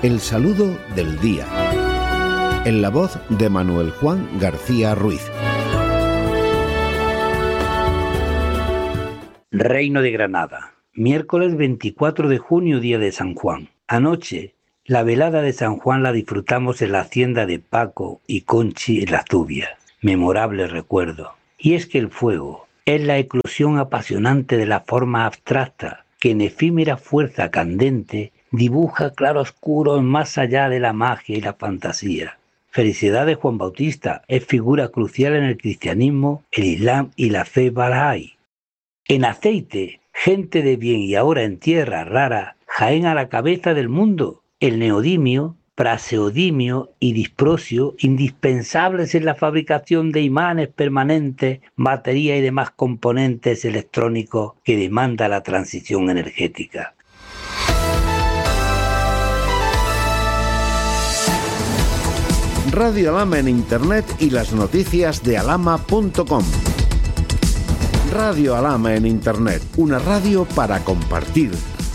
El saludo del día. En la voz de Manuel Juan García Ruiz. Reino de Granada. Miércoles 24 de junio, día de San Juan. Anoche, la velada de San Juan la disfrutamos en la hacienda de Paco y Conchi en la Zubia. Memorable recuerdo. Y es que el fuego es la eclosión apasionante de la forma abstracta que en efímera fuerza candente dibuja claroscuros más allá de la magia y la fantasía. Felicidades Juan Bautista, es figura crucial en el cristianismo, el islam y la fe Bahá'í. En aceite, gente de bien y ahora en tierra rara, Jaén a la cabeza del mundo. El neodimio, praseodimio y disprosio, indispensables en la fabricación de imanes permanentes, batería y demás componentes electrónicos que demanda la transición energética. Radio Alhama en Internet y las noticias de alhama.com. Radio Alhama en Internet, una radio para compartir.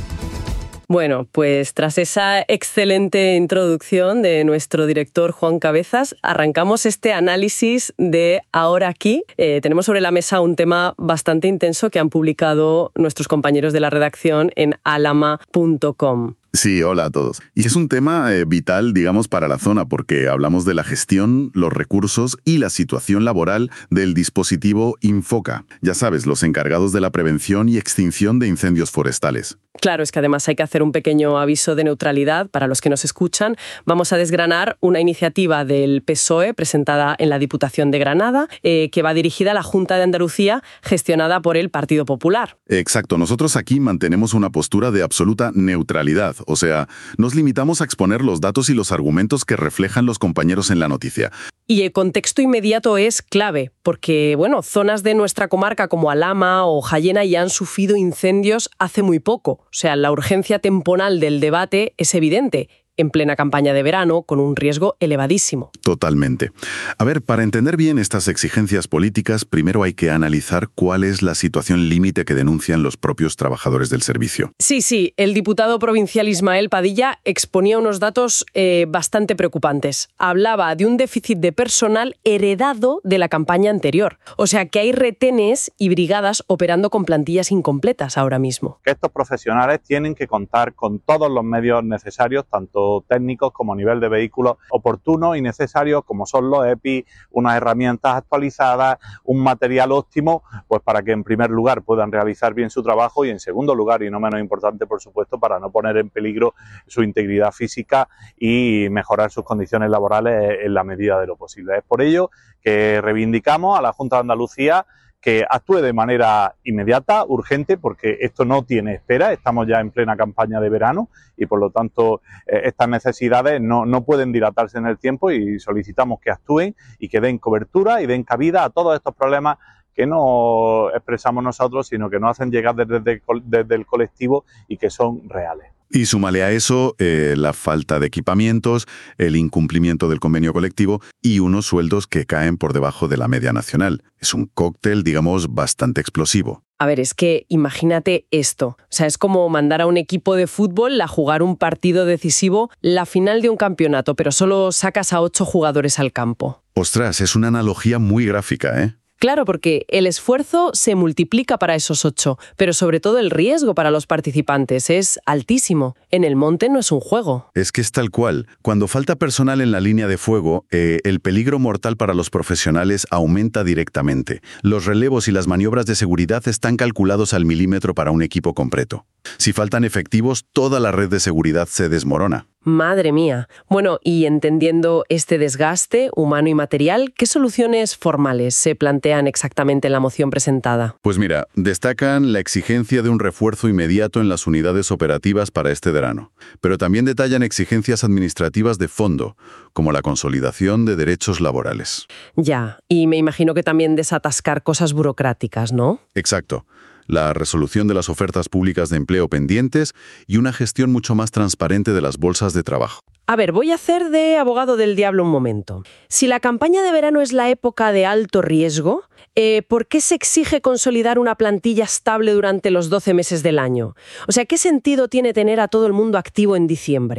Bueno, pues tras esa excelente introducción de nuestro director Juan Cabezas, arrancamos este análisis de Ahora Aquí. Tenemos sobre la mesa un tema bastante intenso que han publicado nuestros compañeros de la redacción en alhama.com. Sí, hola a todos. Y es un tema vital, digamos, para la zona, porque hablamos de la gestión, los recursos y la situación laboral del dispositivo Infoca. Ya sabes, los encargados de la prevención y extinción de incendios forestales. Claro, es que además hay que hacer un pequeño aviso de neutralidad para los que nos escuchan. Vamos a desgranar una iniciativa del PSOE presentada en la Diputación de Granada, que va dirigida a la Junta de Andalucía, gestionada por el Partido Popular. Exacto. Nosotros aquí mantenemos una postura de absoluta neutralidad. O sea, nos limitamos a exponer los datos y los argumentos que reflejan los compañeros en la noticia. Y el contexto inmediato es clave, porque, zonas de nuestra comarca como Alhama o Jayena ya han sufrido incendios hace muy poco. O sea, la urgencia temporal del debate es evidente, en plena campaña de verano, con un riesgo elevadísimo. Totalmente. A ver, para entender bien estas exigencias políticas, primero hay que analizar cuál es la situación límite que denuncian los propios trabajadores del servicio. Sí, el diputado provincial Ismael Padilla exponía unos datos bastante preocupantes. Hablaba de un déficit de personal heredado de la campaña anterior. O sea, que hay retenes y brigadas operando con plantillas incompletas ahora mismo. Que estos profesionales tienen que contar con todos los medios necesarios, tanto técnicos como a nivel de vehículos oportunos y necesarios, como son los EPI, unas herramientas actualizadas, un material óptimo, pues para que en primer lugar puedan realizar bien su trabajo y en segundo lugar, y no menos importante por supuesto, para no poner en peligro su integridad física y mejorar sus condiciones laborales en la medida de lo posible. Es por ello que reivindicamos a la Junta de Andalucía que actúe de manera inmediata, urgente, porque esto no tiene espera, estamos ya en plena campaña de verano y por lo tanto estas necesidades no pueden dilatarse en el tiempo y solicitamos que actúen y que den cobertura y den cabida a todos estos problemas que no expresamos nosotros, sino que nos hacen llegar desde el colectivo y que son reales. Y súmale a eso la falta de equipamientos, el incumplimiento del convenio colectivo y unos sueldos que caen por debajo de la media nacional. Es un cóctel, digamos, bastante explosivo. A ver, es que imagínate esto. O sea, es como mandar a un equipo de fútbol a jugar un partido decisivo, la final de un campeonato, pero solo sacas a 8 jugadores al campo. Ostras, es una analogía muy gráfica, ¿eh? Claro, porque el esfuerzo se multiplica para esos 8, pero sobre todo el riesgo para los participantes es altísimo. En el monte no es un juego. Es que es tal cual. Cuando falta personal en la línea de fuego, el peligro mortal para los profesionales aumenta directamente. Los relevos y las maniobras de seguridad están calculados al milímetro para un equipo completo. Si faltan efectivos, toda la red de seguridad se desmorona. Madre mía. Bueno, y entendiendo este desgaste humano y material, ¿qué soluciones formales se plantean exactamente en la moción presentada? Pues mira, destacan la exigencia de un refuerzo inmediato en las unidades operativas para este verano, pero también detallan exigencias administrativas de fondo, como la consolidación de derechos laborales. Ya, y me imagino que también desatascar cosas burocráticas, ¿no? Exacto. La resolución de las ofertas públicas de empleo pendientes y una gestión mucho más transparente de las bolsas de trabajo. A ver, voy a hacer de abogado del diablo un momento. Si la campaña de verano es la época de alto riesgo, ¿por qué se exige consolidar una plantilla estable durante los 12 meses del año? O sea, ¿qué sentido tiene tener a todo el mundo activo en diciembre?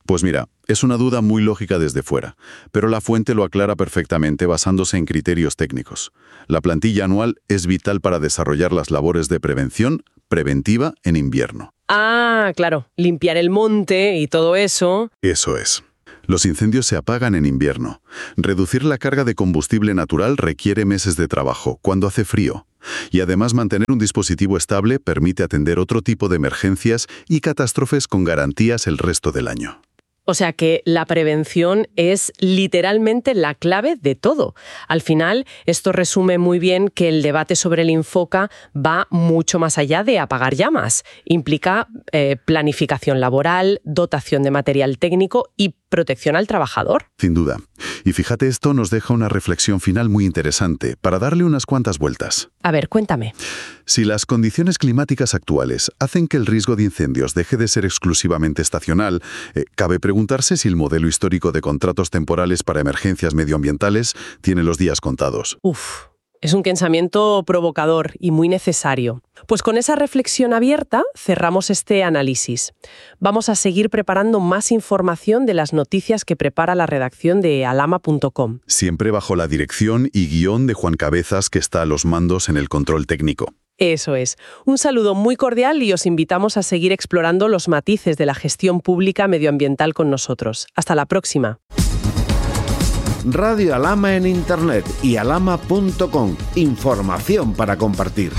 Pues mira, es una duda muy lógica desde fuera, pero la fuente lo aclara perfectamente basándose en criterios técnicos. La plantilla anual es vital para desarrollar las labores de prevención preventiva en invierno. Ah, claro, limpiar el monte y todo eso. Eso es. Los incendios se apagan en invierno. Reducir la carga de combustible natural requiere meses de trabajo, cuando hace frío. Y además mantener un dispositivo estable permite atender otro tipo de emergencias y catástrofes con garantías el resto del año. O sea que la prevención es literalmente la clave de todo. Al final, esto resume muy bien que el debate sobre el Infoca va mucho más allá de apagar llamas. Implica planificación laboral, dotación de material técnico y protección al trabajador. Sin duda. Y fíjate, esto nos deja una reflexión final muy interesante para darle unas cuantas vueltas. A ver, cuéntame. Si las condiciones climáticas actuales hacen que el riesgo de incendios deje de ser exclusivamente estacional, cabe preguntarse si el modelo histórico de contratos temporales para emergencias medioambientales tiene los días contados. Es un pensamiento provocador y muy necesario. Pues con esa reflexión abierta cerramos este análisis. Vamos a seguir preparando más información de las noticias que prepara la redacción de alama.com. Siempre bajo la dirección y guión de Juan Cabezas, que está a los mandos en el control técnico. Eso es. Un saludo muy cordial y os invitamos a seguir explorando los matices de la gestión pública medioambiental con nosotros. Hasta la próxima. Radio Alama en Internet y alama.com. Información para compartir.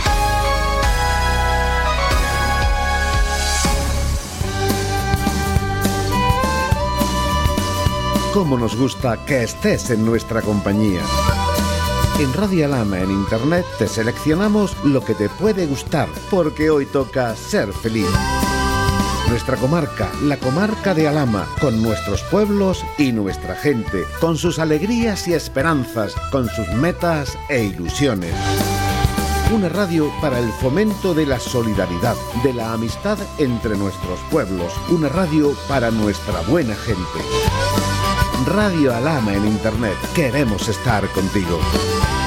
Cómo nos gusta que estés en nuestra compañía. En Radio Alama en Internet te seleccionamos lo que te puede gustar, porque hoy toca ser feliz. Nuestra comarca, la comarca de Alama, con nuestros pueblos y nuestra gente, con sus alegrías y esperanzas, con sus metas e ilusiones. Una radio para el fomento de la solidaridad, de la amistad entre nuestros pueblos. Una radio para nuestra buena gente. Radio Alama en Internet. Queremos estar contigo.